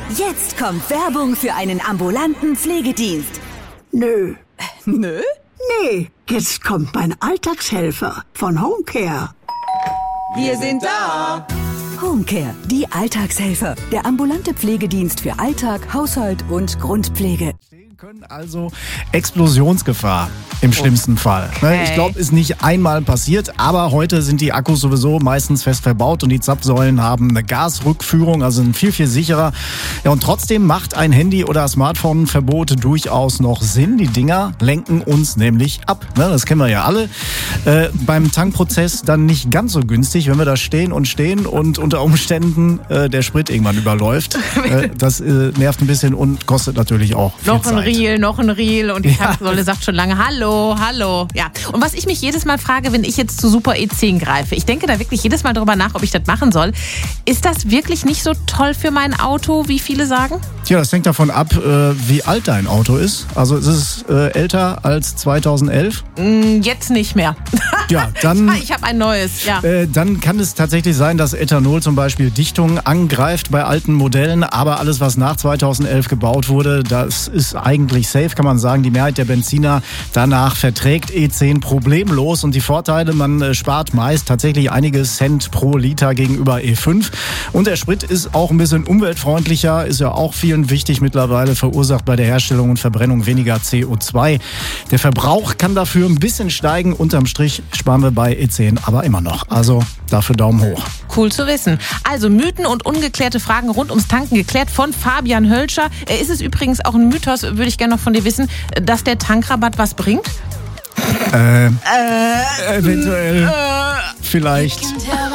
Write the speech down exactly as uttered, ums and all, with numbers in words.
Jetzt kommt Werbung für einen ambulanten Pflegedienst. Nö. Nö? Nee, jetzt kommt mein Alltagshelfer von Homecare. Wir sind da. Homecare, die Alltagshelfer. Der ambulante Pflegedienst für Alltag, Haushalt und Grundpflege. Können also Explosionsgefahr im schlimmsten oh. Fall. Okay. Ich glaube, ist nicht einmal passiert, aber heute sind die Akkus sowieso meistens fest verbaut und die Zapfsäulen haben eine Gasrückführung, also sind viel, viel sicherer. Ja, und trotzdem macht ein Handy- oder Smartphone-Verbot durchaus noch Sinn. Die Dinger lenken uns nämlich ab. Ne, das kennen wir ja alle. Äh, beim Tankprozess dann nicht ganz so günstig, wenn wir da stehen und stehen und unter Umständen äh, der Sprit irgendwann überläuft. äh, das äh, nervt ein bisschen und kostet natürlich auch viel noch Zeit. Ein Reel, noch ein Reel und die Tanksäule ja. sagt schon lange Hallo, hallo. Ja. Und was ich mich jedes Mal frage, wenn ich jetzt zu Super E zehn greife, ich denke da wirklich jedes Mal drüber nach, ob ich das machen soll. Ist das wirklich nicht so toll für mein Auto, wie viele sagen? Tja, das hängt davon ab, äh, wie alt dein Auto ist. Also ist es äh, älter als zweitausendelf? Mm, jetzt nicht mehr. Ja, dann. Ich habe ein neues, ja. Äh, dann kann es tatsächlich sein, dass Ethanol zum Beispiel Dichtungen angreift bei alten Modellen. Aber alles, was nach zweitausendelf gebaut wurde, das ist eigentlich safe, kann man sagen. Die Mehrheit der Benziner danach verträgt E zehn problemlos. Und die Vorteile, man äh, spart meist tatsächlich einige Cent pro Liter gegenüber E fünf. Und der Sprit ist auch ein bisschen umweltfreundlicher, ist ja auch vielen wichtig mittlerweile, verursacht bei der Herstellung und Verbrennung weniger C O zwei. Der Verbrauch kann dafür ein bisschen steigen. Unterm Strich sparen wir bei E zehn aber immer noch. Also dafür Daumen hoch. Cool zu wissen. Also Mythen und ungeklärte Fragen rund ums Tanken geklärt von Fabian Hölscher. Ist es übrigens auch ein Mythos, würde ich gerne noch von dir wissen, dass der Tankrabatt was bringt? Äh, äh eventuell. Äh, vielleicht.